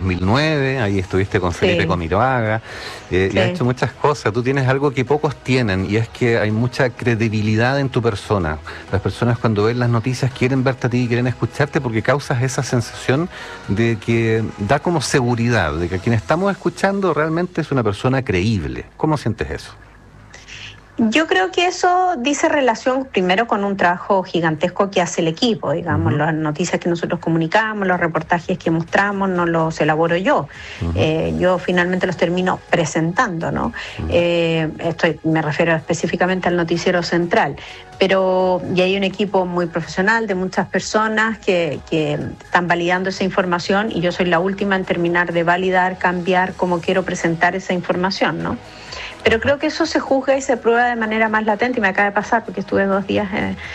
2009, ahí estuviste con Felipe Comiroaga, y has hecho muchas cosas. Tú tienes algo que pocos tienen, y es que hay mucha credibilidad en tu persona. Las personas cuando ven las noticias quieren verte a ti, quieren escucharte, porque causas esa sensación de que da como seguridad, de que quien estamos escuchando realmente es una persona creíble. ¿Cómo sientes eso? Yo creo que eso dice relación primero con un trabajo gigantesco que hace el equipo, digamos, las noticias que nosotros comunicamos, los reportajes que mostramos, no los elaboro yo. Yo finalmente los termino presentando, ¿no? Me refiero específicamente al noticiero central. Y hay un equipo muy profesional de muchas personas que están validando esa información, y yo soy la última en terminar de validar, cambiar cómo quiero presentar esa información, ¿no? Pero creo que eso se juzga y se prueba de manera más latente, y me acaba de pasar porque estuve 2 días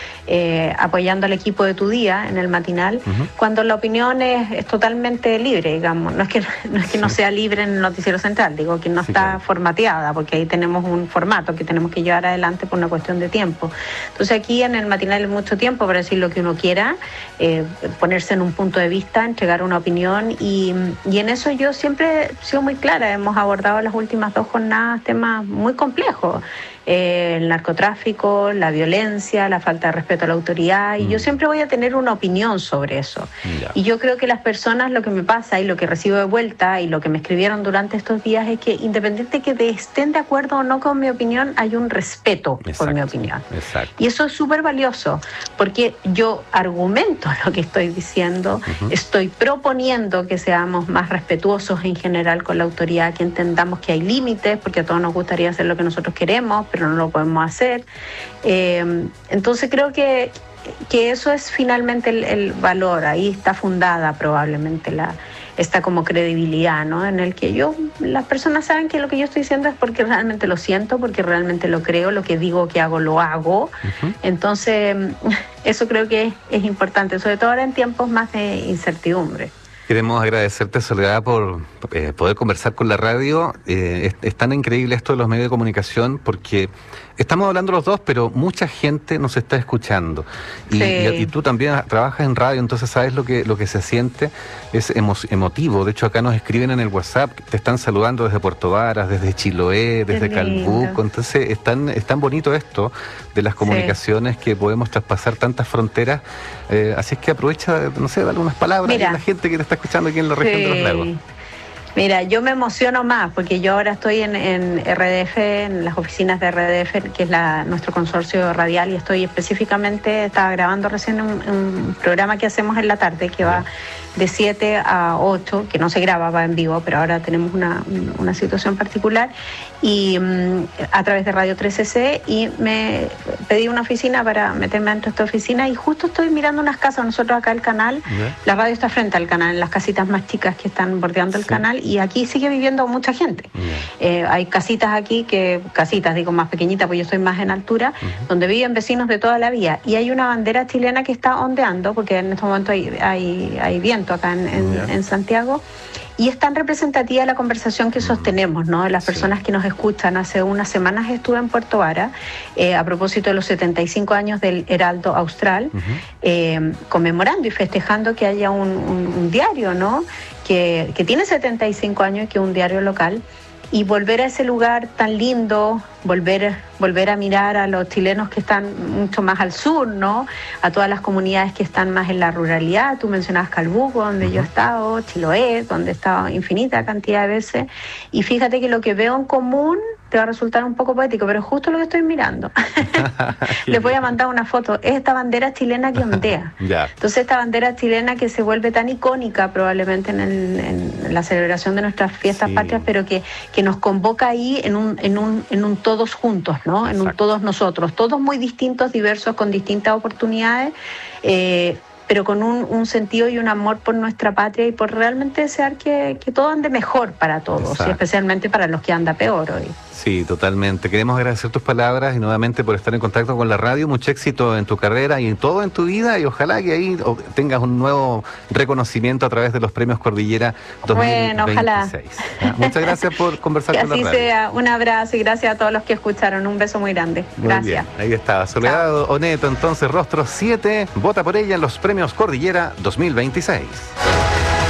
apoyando al equipo de Tu Día en el matinal, cuando la opinión es totalmente libre, digamos. No es que no sea libre en el noticiero central, digo que no está formateada, porque ahí tenemos un formato que tenemos que llevar adelante por una cuestión de tiempo. Entonces aquí en el matinal hay mucho tiempo para decir lo que uno quiera, ponerse en un punto de vista, entregar una opinión, y en eso yo siempre he sido muy clara. Hemos abordado en las últimas 2 jornadas temas muy complejos. El narcotráfico, la violencia, la falta de respeto a la autoridad, y yo siempre voy a tener una opinión sobre eso. Y yo creo que las personas, lo que me pasa y lo que recibo de vuelta y lo que me escribieron durante estos días es que, independiente de que estén de acuerdo o no con mi opinión, hay un respeto por mi opinión. Y eso es súper valioso, porque yo argumento lo que estoy diciendo, estoy proponiendo que seamos más respetuosos en general con la autoridad, que entendamos que hay límites, porque a todos nos gustaría hacer lo que nosotros queremos, pero no lo podemos hacer. Entonces creo que eso es finalmente el valor. Ahí está fundada probablemente esta como credibilidad, ¿no? En el que las personas saben que lo que yo estoy diciendo es porque realmente lo siento, porque realmente lo creo, lo que digo que hago, lo hago. Entonces eso creo que es importante, sobre todo ahora en tiempos más de incertidumbre. Queremos agradecerte, Soledad, por poder conversar con la radio. Es tan increíble esto de los medios de comunicación, porque estamos hablando los dos, pero mucha gente nos está escuchando. Y tú también trabajas en radio, entonces sabes lo que se siente. Es emotivo. De hecho, acá nos escriben en el WhatsApp, te están saludando desde Puerto Varas, desde Chiloé, desde Calbuco. Entonces es tan bonito esto de las comunicaciones, que podemos traspasar tantas fronteras. Así es que aprovecha, no sé, dale unas palabras a la gente que te está escuchando aquí en la región de los lagos. Mira, yo me emociono más porque yo ahora estoy en RDF, en las oficinas de RDF, que es nuestro consorcio radial, y estaba grabando recién un programa que hacemos en la tarde, que va de 7 a 8, que no se graba, va en vivo, pero ahora tenemos una situación particular, y a través de Radio 13C, y me pedí una oficina para meterme dentro de esta oficina, y justo estoy mirando unas casas. Nosotros acá el canal, la radio está frente al canal, en las casitas más chicas que están bordeando el canal, y aquí sigue viviendo mucha gente. Hay casitas aquí, digo más pequeñitas, porque yo estoy más en altura, donde viven vecinos de toda la vida, y hay una bandera chilena que está ondeando, porque en este momento hay viento acá en Santiago, y es tan representativa la conversación que sostenemos, ¿no? De las personas que nos escuchan. Hace unas semanas estuve en Puerto Vara, a propósito de los 75 años del Heraldo Austral, conmemorando y festejando que haya un diario, ¿no? Que tiene 75 años y que es un diario local, y volver a ese lugar tan lindo, volver a mirar a los chilenos que están mucho más al sur, ¿no? A todas las comunidades que están más en la ruralidad. Tú mencionabas Calbuco, donde yo he estado, Chiloé, donde he estado infinita cantidad de veces, y fíjate que lo que veo en común te va a resultar un poco poético, pero es justo lo que estoy mirando. Les voy a mandar una foto. Es esta bandera chilena que ondea. Entonces esta bandera chilena que se vuelve tan icónica probablemente en la celebración de nuestras fiestas patrias, pero que nos convoca ahí en un todos juntos, ¿no? En un todos nosotros, todos muy distintos, diversos, con distintas oportunidades, pero con un sentido y un amor por nuestra patria, y por realmente desear que todo ande mejor para todos, y especialmente para los que anda peor hoy. Sí, totalmente. Queremos agradecer tus palabras y nuevamente por estar en contacto con la radio. Mucho éxito en tu carrera y en todo en tu vida, y ojalá que ahí tengas un nuevo reconocimiento a través de los premios Cordillera 2026. Bueno, ojalá. Muchas gracias por conversar con la radio. Que así sea. Un abrazo y gracias a todos los que escucharon. Un beso muy grande. Gracias. Muy bien. Ahí está. Soledad Oneto, entonces, Rostro 7. Vota por ella en los premios Cordillera 2026.